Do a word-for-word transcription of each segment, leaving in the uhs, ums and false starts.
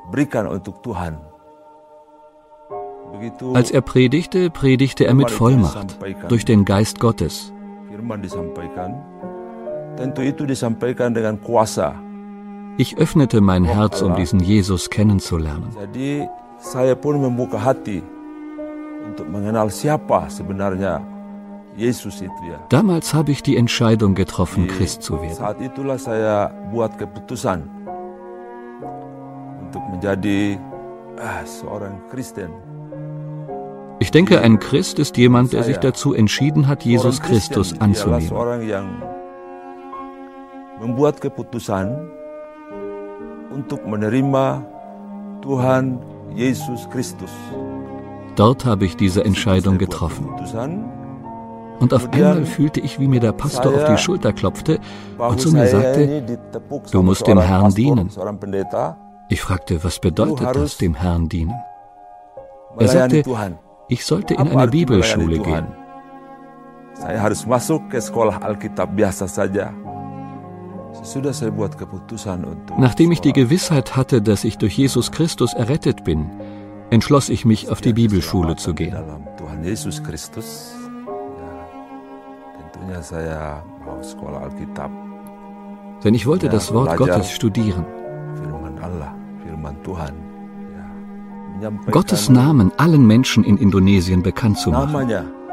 Als er predigte, predigte er mit Vollmacht, durch den Geist Gottes. Ich öffnete mein Herz, um diesen Jesus kennenzulernen. Damals habe ich die Entscheidung getroffen, Christ zu werden. Ich denke, ein Christ ist jemand, der sich dazu entschieden hat, Jesus Christus anzunehmen. Dort habe ich diese Entscheidung getroffen. Und auf einmal fühlte ich, wie mir der Pastor auf die Schulter klopfte und zu mir sagte, du musst dem Herrn dienen. Ich fragte, was bedeutet das, dem Herrn dienen? Er sagte, ich sollte in eine Bibelschule gehen. Nachdem ich die Gewissheit hatte, dass ich durch Jesus Christus errettet bin, entschloss ich mich, auf die Bibelschule zu gehen. Denn ich wollte das Wort Gottes studieren. Gottes Namen allen Menschen in Indonesien bekannt zu machen.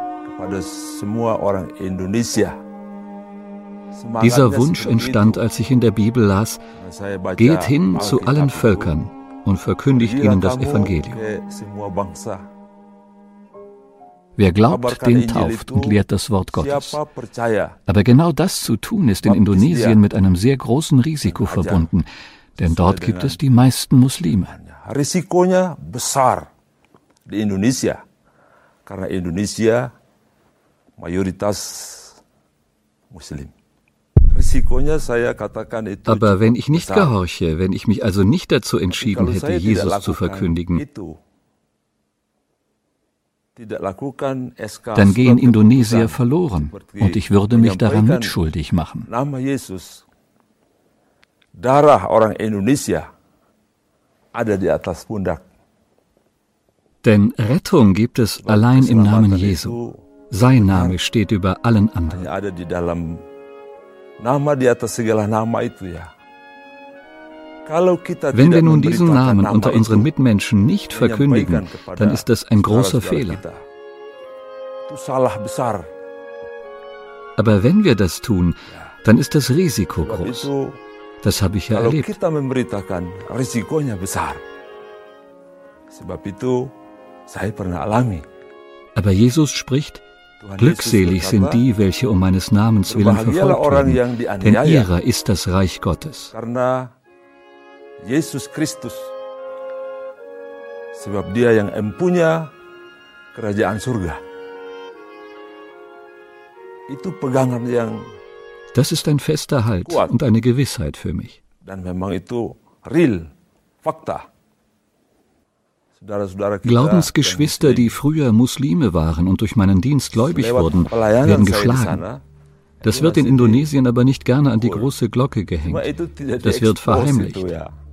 Dieser Wunsch entstand, als ich in der Bibel las, geht hin zu allen Völkern und verkündigt ihnen das Evangelium. Wer glaubt, den tauft und lehrt das Wort Gottes. Aber genau das zu tun, ist in Indonesien mit einem sehr großen Risiko verbunden, denn dort gibt es die meisten Muslime. Risikonya besar di Indonesia, karena Indonesia mayoritas Muslim. Aber wenn ich nicht gehorche, wenn ich mich also nicht dazu entschieden hätte, Jesus zu verkündigen, dann gehen Indonesier verloren und ich würde mich daran mitschuldig machen. Darah orang Indonesia ada di atas pundak. Denn Rettung gibt es allein im Namen Jesu. Sein Name steht über allen anderen. Ada di dalam nama di atas segala nama itu ya. Wenn wir nun diesen Namen unter unseren Mitmenschen nicht verkündigen, dann ist das ein großer Fehler. Aber wenn wir das tun, dann ist das Risiko groß. Das habe ich ja erlebt. Aber Jesus spricht, glückselig sind die, welche um meines Namens willen verfolgt werden, denn ihrer ist das Reich Gottes. Jesus Christus, sebab dia yang empunya kerajaan surga. Itu pegangan yang Das ist ein fester Halt und eine Gewissheit für mich. Dan memang itu real, Fakta. Glaubensgeschwister, die früher Muslime waren und durch meinen Dienst gläubig wurden, werden geschlagen. Das wird in Indonesien aber nicht gerne an die große Glocke gehängt. Das wird verheimlicht.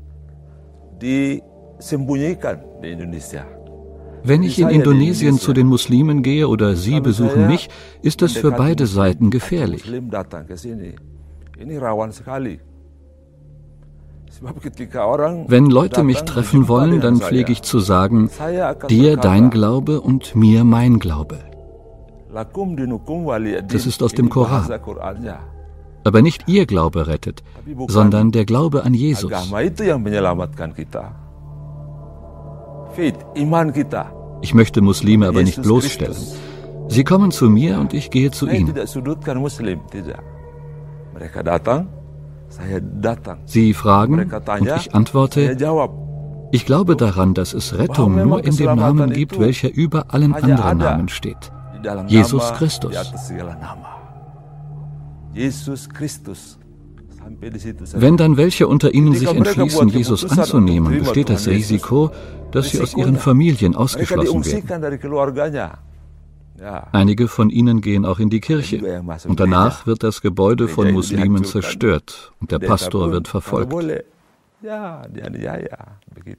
Wenn ich in Indonesien zu den Muslimen gehe oder sie besuchen mich, ist das für beide Seiten gefährlich. Wenn Leute mich treffen wollen, dann pflege ich zu sagen, dir dein Glaube und mir mein Glaube. Das ist aus dem Koran. Aber nicht ihr Glaube rettet, sondern der Glaube an Jesus. Ich möchte Muslime aber nicht bloßstellen. Sie kommen zu mir und ich gehe zu ihnen. Sie fragen und ich antworte, ich glaube daran, dass es Rettung nur in dem Namen gibt, welcher über allen anderen Namen steht. Jesus Christus. Wenn dann welche unter ihnen sich entschließen, Jesus anzunehmen, besteht das Risiko, dass sie aus ihren Familien ausgeschlossen werden. Einige von ihnen gehen auch in die Kirche und danach wird das Gebäude von Muslimen zerstört und der Pastor wird verfolgt.